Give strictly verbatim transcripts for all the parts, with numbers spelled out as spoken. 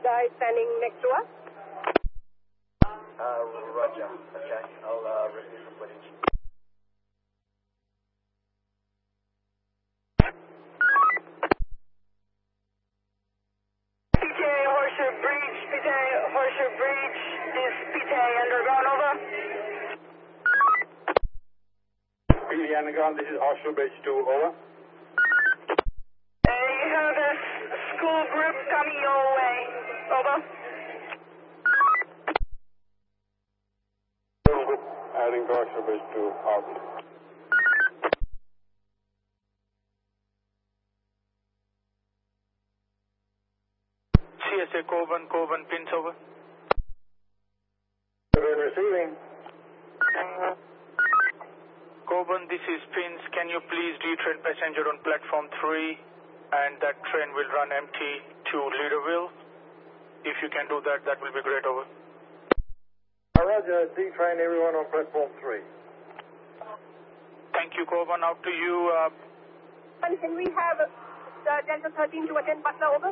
guy standing next to us. Uh, roger. Okay, I'll uh, review the footage. P T A Horseshoe Breach, P T A Horseshoe Breach, is P T A underground, over? P T A underground, this is Horseshoe Breach two, over. Uh, you have a school group coming your way, over? Adding to Horseshoe Breach two, out. C S A Coven, Coven, pins over. Receiving. Coven, this is pins. Can you please retrain passenger on platform three, and that train will run empty to Leaderville? If you can do that, that will be great, over. Roger, detrain everyone on platform three. Thank you, Coven. Out to you. Uh, Can we have uh, Delta thirteen to attend Butler, over?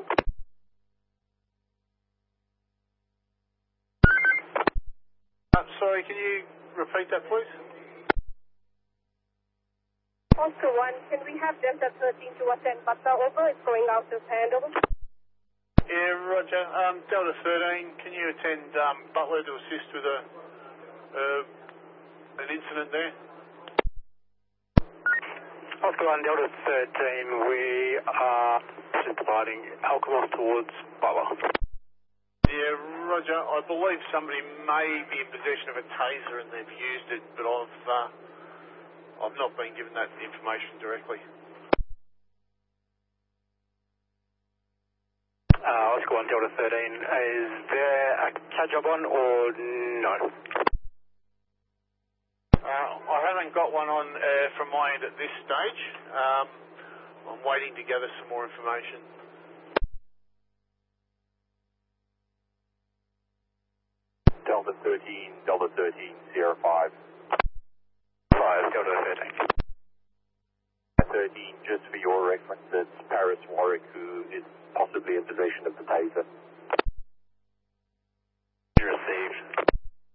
uh, sorry, can you repeat that, please? Oscar one, can we have Delta thirteen to attend Butler, over? It's going out of hand, over. Yeah, Roger. Um, Delta thirteen, can you attend um, Butler to assist with a uh, an incident there? Oscar one, Delta thirteen, we are just departing Alkimos towards Butler. Yeah, Roger. I believe somebody may be in possession of a taser and they've used it, but I've uh, I've not been given that information directly. Uh, Oscar one, Delta thirteen, is there a catch-up on or no? Uh, I haven't got one on uh, from my end at this stage. Um, I'm waiting to gather some more information. Delta thirteen, Delta thirteen, zero five. five, Delta thirteen. thirteen, just for your reference, it's Paris Warwick who is possibly in possession of the taser.